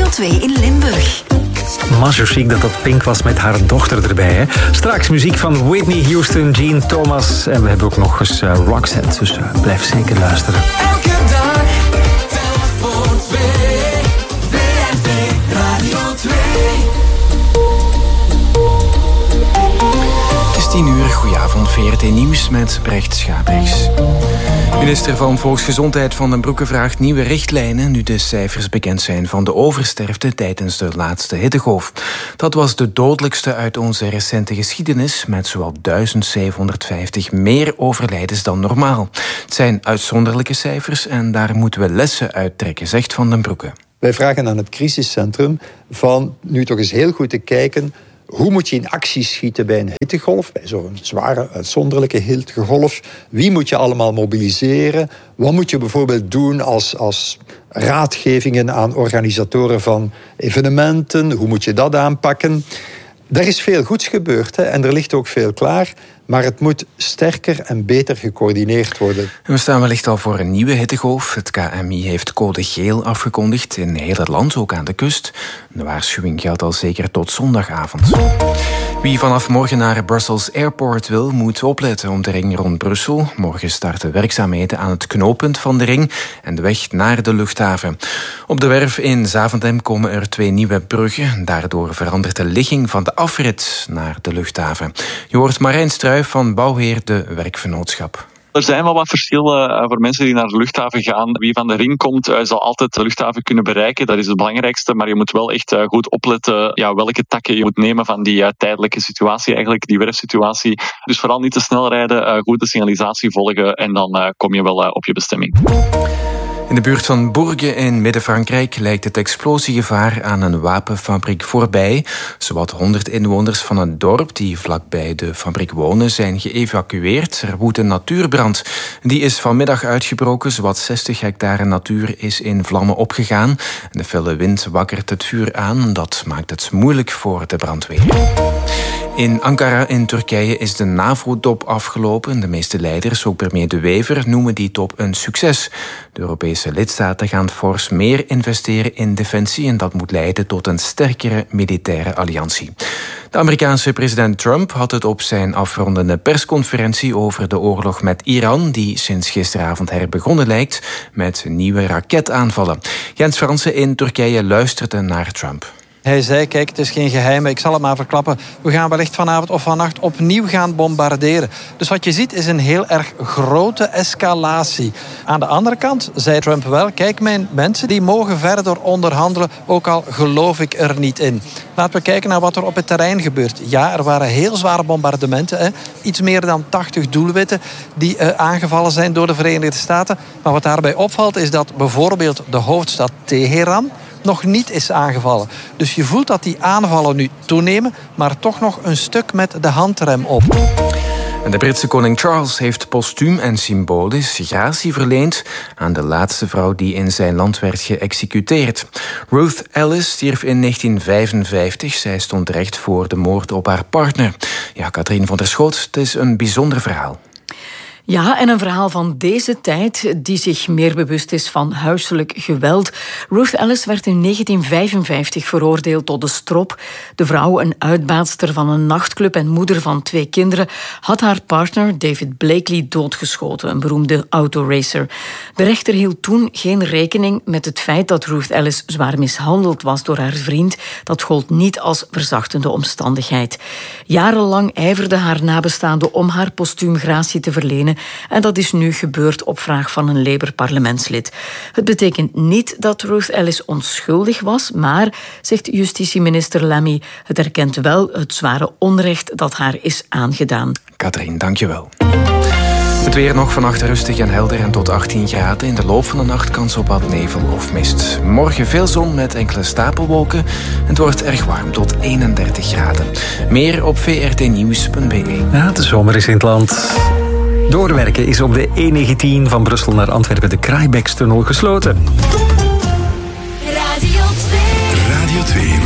2 in Limburg. Maar zo chic dat Pink was met haar dochter erbij. Hè? Straks muziek van Whitney Houston, Gene Thomas. En we hebben ook nog eens Roxette, dus blijf zeker luisteren. Elke dag, telt voor 2. VRT Radio 2. Het is 10 uur, goedenavond, VRT Nieuws met Brecht Schabriks. Minister van Volksgezondheid Van den Broeke vraagt nieuwe richtlijnen nu de cijfers bekend zijn van de oversterfte tijdens de laatste hittegolf. Dat was de dodelijkste uit onze recente geschiedenis, met zowel 1750 meer overlijdens dan normaal. Het zijn uitzonderlijke cijfers en daar moeten we lessen uit trekken, zegt Van den Broeke. Wij vragen aan het crisiscentrum van nu toch eens heel goed te kijken: hoe moet je in actie schieten bij een hittegolf, bij zo'n zware, uitzonderlijke hittegolf? Wie moet je allemaal mobiliseren? Wat moet je bijvoorbeeld doen als raadgevingen aan organisatoren van evenementen? Hoe moet je dat aanpakken? Er is veel goeds gebeurd, hè, en er ligt ook veel klaar. Maar het moet sterker en beter gecoördineerd worden. We staan wellicht al voor een nieuwe hittegolf. Het KMI heeft code geel afgekondigd in heel het land, ook aan de kust. De waarschuwing geldt al zeker tot zondagavond. Wie vanaf morgen naar Brussels Airport wil, moet opletten om de ring rond Brussel. Morgen starten werkzaamheden aan het knooppunt van de ring en de weg naar de luchthaven. Op de werf in Zaventem komen er 2 nieuwe bruggen. Daardoor verandert de ligging van de afrit naar de luchthaven. Je hoort Marijn Struijf van Bouwheer de Werkvernootschap. Er zijn wel wat verschillen voor mensen die naar de luchthaven gaan. Wie van de ring komt, zal altijd de luchthaven kunnen bereiken. Dat is het belangrijkste. Maar je moet wel echt goed opletten welke takken je moet nemen van die tijdelijke situatie, eigenlijk die werfsituatie. Dus vooral niet te snel rijden, goed de signalisatie volgen en dan kom je wel op je bestemming. In de buurt van Bourges in Midden-Frankrijk lijkt het explosiegevaar aan een wapenfabriek voorbij. Zowat 100 inwoners van het dorp die vlakbij de fabriek wonen zijn geëvacueerd. Er woedt een natuurbrand. Die is vanmiddag uitgebroken. Zowat 60 hectare natuur is in vlammen opgegaan. De felle wind wakkert het vuur aan. Dat maakt het moeilijk voor de brandweer. In Ankara in Turkije is de NAVO-top afgelopen. De meeste leiders, ook premier De Wever, noemen die top een succes. De Europese lidstaten gaan fors meer investeren in defensie en dat moet leiden tot een sterkere militaire alliantie. De Amerikaanse president Trump had het op zijn afrondende persconferentie over de oorlog met Iran, die sinds gisteravond herbegonnen lijkt, met nieuwe raketaanvallen. Jens Fransen in Turkije luisterde naar Trump. Hij zei, kijk, het is geen geheim, ik zal het maar verklappen. We gaan wellicht vanavond of vannacht opnieuw gaan bombarderen. Dus wat je ziet is een heel erg grote escalatie. Aan de andere kant zei Trump wel, kijk, mijn mensen die mogen verder onderhandelen, ook al geloof ik er niet in. Laten we kijken naar wat er op het terrein gebeurt. Ja, er waren heel zware bombardementen. Hè. Iets meer dan 80 doelwitten die aangevallen zijn door de Verenigde Staten. Maar wat daarbij opvalt is dat bijvoorbeeld de hoofdstad Teheran nog niet is aangevallen. Dus je voelt dat die aanvallen nu toenemen, maar toch nog een stuk met de handrem op. De Britse koning Charles heeft postuum en symbolisch gratie verleend aan de laatste vrouw die in zijn land werd geëxecuteerd. Ruth Ellis stierf in 1955. Zij stond terecht voor de moord op haar partner. Ja, Katrien van der Schoot, het is een bijzonder verhaal. Ja, en een verhaal van deze tijd die zich meer bewust is van huiselijk geweld. Ruth Ellis werd in 1955 veroordeeld tot de strop. De vrouw, een uitbaatster van een nachtclub en moeder van 2 kinderen, had haar partner David Blakely doodgeschoten, een beroemde autoracer. De rechter hield toen geen rekening met het feit dat Ruth Ellis zwaar mishandeld was door haar vriend. Dat gold niet als verzachtende omstandigheid. Jarenlang ijverde haar nabestaanden om haar postuum gratie te verlenen. En dat is nu gebeurd op vraag van een Labour-parlementslid. Het betekent niet dat Ruth Ellis onschuldig was, maar, zegt justitieminister Lammy, het erkent wel het zware onrecht dat haar is aangedaan. Katrien, dankjewel. Het weer nog vannacht rustig en helder en tot 18 graden. In de loop van de nacht kans op wat nevel of mist. Morgen veel zon met enkele stapelwolken. Het wordt erg warm, tot 31 graden. Meer op vrtnieuws.be. Ja, de zomer is in het land. Doorwerken is op de E19 van Brussel naar Antwerpen de Kraaibekstunnel gesloten. Radio 2. Radio 2.